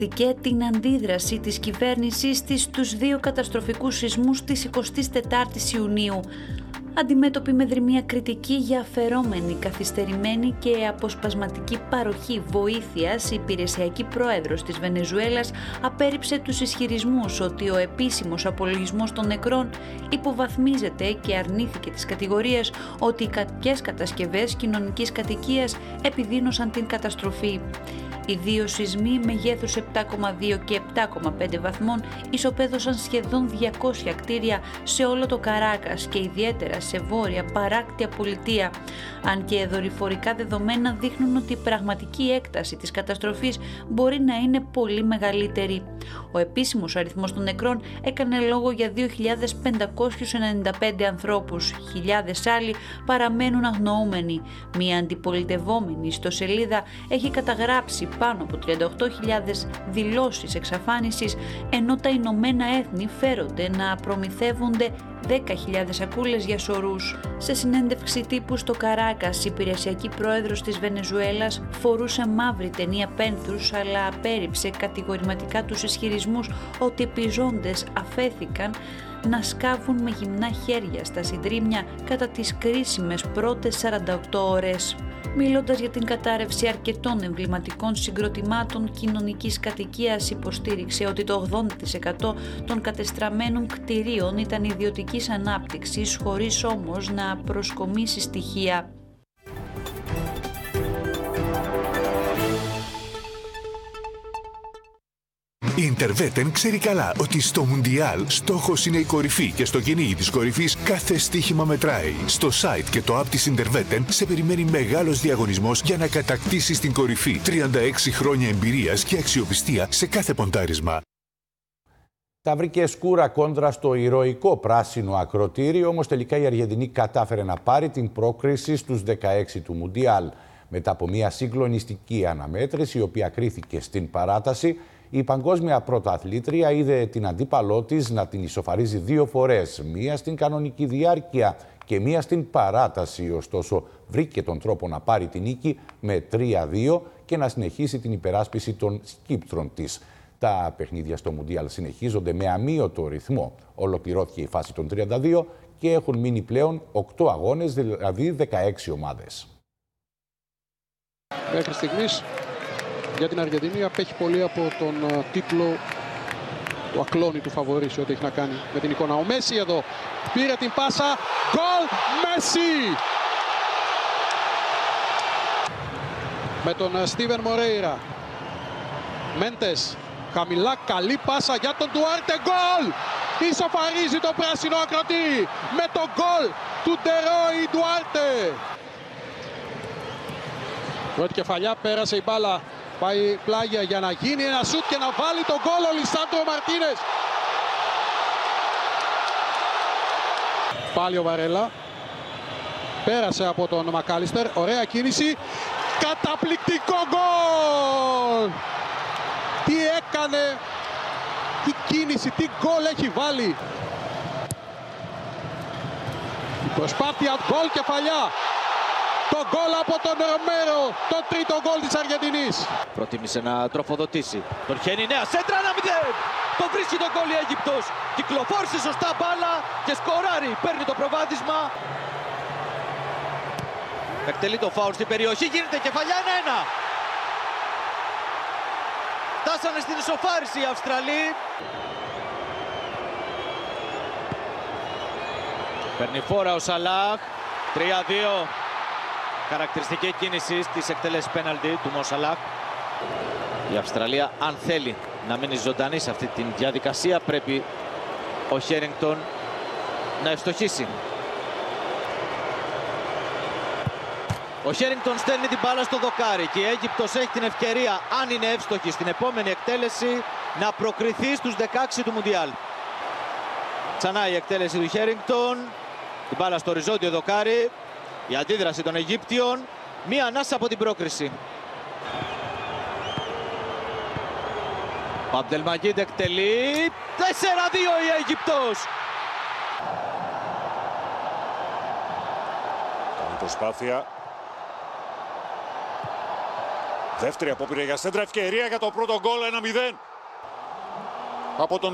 Και την αντίδραση της κυβέρνησης της στους δύο καταστροφικούς σεισμούς της 24ης Ιουνίου. Αντιμέτωπη με δρυμία κριτική για αφαιρόμενη, καθυστερημένη και αποσπασματική παροχή βοήθειας, η υπηρεσιακή πρόεδρος της Βενεζουέλας απέρριψε τους ισχυρισμούς ότι ο επίσημος απολογισμός των νεκρών υποβαθμίζεται και αρνήθηκε τις κατηγορίες ότι οι κακές κατασκευές κοινωνικής κατοικίας επιδίνωσαν την καταστροφή. Οι δύο σεισμοί μεγέθους 7,2 και 7,5 βαθμών ισοπαίδωσαν σχεδόν 200 κτίρια σε όλο το Καράκας και ιδιαίτερα σε βόρεια παράκτια πολιτεία, αν και δορυφορικά δεδομένα δείχνουν ότι η πραγματική έκταση της καταστροφής μπορεί να είναι πολύ μεγαλύτερη. Ο επίσημος αριθμός των νεκρών έκανε λόγο για 2.595 ανθρώπους, χιλιάδες άλλοι παραμένουν αγνοούμενοι. Μια αντιπολιτευόμενη ιστοσελίδα έχει καταγράψει πάνω από 38.000 δηλώσεις εξαφάνισης, ενώ τα Ηνωμένα Έθνη φέρονται να προμηθεύονται 10.000 σακούλες για σωρούς. Σε συνέντευξη τύπου στο Καράκας, η υπηρεσιακή πρόεδρος της Βενεζουέλας φορούσε μαύρη ταινία πένθους, αλλά απέρριψε κατηγορηματικά τους ισχυρισμούς ότι οι επιζώντες αφέθηκαν να σκάβουν με γυμνά χέρια στα συντρίμμια κατά τις κρίσιμες πρώτες 48 ώρες. Μιλώντας για την κατάρρευση αρκετών εμβληματικών συγκροτημάτων κοινωνικής κατοικίας, υποστήριξε ότι το 80% των κατεστραμμένων κτηρίων ήταν ιδιωτικής ανάπτυξης, χωρίς όμως να προσκομίσει στοιχεία. Η Interwetten ξέρει καλά ότι στο Μουντιάλ στόχος είναι η κορυφή και στο κυνήγι της κορυφής κάθε στοίχημα μετράει. Στο site και το app της Interwetten σε περιμένει μεγάλος διαγωνισμός για να κατακτήσεις την κορυφή. 36 χρόνια εμπειρίας και αξιοπιστία σε κάθε ποντάρισμα. Τα βρήκε σκούρα κόντρα στο ηρωικό πράσινο ακροτήρι, όμως τελικά η Αργεντινή κατάφερε να πάρει την πρόκριση στους 16 του Μουντιάλ. Μετά από μια συγκλονιστική αναμέτρηση, η οποία κρίθηκε στην παράταση, η παγκόσμια πρωταθλήτρια είδε την αντίπαλό της να την ισοφαρίζει δύο φορές, μία στην κανονική διάρκεια και μία στην παράταση. Ωστόσο, βρήκε τον τρόπο να πάρει την νίκη με 3-2 και να συνεχίσει την υπεράσπιση των σκύπτρων της. Τα παιχνίδια στο Μουντιάλ συνεχίζονται με αμύωτο ρυθμό. Ολοκληρώθηκε η φάση των 32 και έχουν μείνει πλέον 8 αγώνες, δηλαδή 16 ομάδες. Μέχρι στιγμής για την Αργεντινή απέχει πολύ από τον τίτλο του ακλόνητου φαβορί σε ό,τι έχει να κάνει με την εικόνα. Ο Μέση εδώ πήρε την πάσα, γκολ Μέση! Με τον Στίβεν Μορέιρα. Μέντες, χαμηλά, καλή πάσα για τον Ντουάρτε, γκολ! Ισοφαρίζει το πράσινο ακροτήρι με το γκολ του Ντερόι Ντουάρτε. Πρώτη κεφαλιά, πέρασε η μπάλα. Πάει πλάγια για να γίνει ένα σούτ και να βάλει τον γκολ ο Λισάντρο Μαρτίνες. Πάλι ο Βαρέλα. Πέρασε από τον Μακάλιστερ. Ωραία κίνηση. Καταπληκτικό γκολ! Τι έκανε, τι κίνηση, τι γκολ έχει βάλει. Η προσπάθεια, γκολ, κεφαλιά. Το γκολ από τον Ρομέρο, το τρίτο γκολ της Αργεντινής. Προτίμησε να τροφοδοτήσει. Τον χαίνει νέα σέντρα, 1-0. Το βρίσκει το γκολ η Αίγυπτος. Κυκλοφόρησε σωστά μπάλα και σκοράρει. Παίρνει το προβάδισμα. Εκτελεί το φάουλ στην περιοχή, γίνεται κεφαλιά 1-1. Φτάσανε στην ισοφάριση οι Αυστραλοί. Παίρνει φόρα ο Σαλάχ. 3-2. Χαρακτηριστική κίνηση στις εκτέλεσεις πέναλτι του Μο Σαλάχ. Η Αυστραλία, αν θέλει να μείνει ζωντανή σε αυτή τη διαδικασία, πρέπει ο Χέρινγκτον να ευστοχίσει. Ο Χέρινγκτον στέλνει την μπάλα στο δοκάρι και η Αίγυπτος έχει την ευκαιρία, αν είναι εύστοχη στην επόμενη εκτέλεση, να προκριθεί στους 16 του Μουντιάλ. Ξανά η εκτέλεση του Χέρινγκτον, την μπάλα στο οριζόντιο δοκάρι. Η αντίδραση των Αιγύπτιων, μία ανάσα από την πρόκριση. Ο Αμπτελμαγίδ εκτελεί, 4-2 η Αίγυπτος. Κάνει προσπάθεια. Δεύτερη απόπειρα για σέντρα, ευκαιρία για το πρώτο γκολ, 1-0. Από τον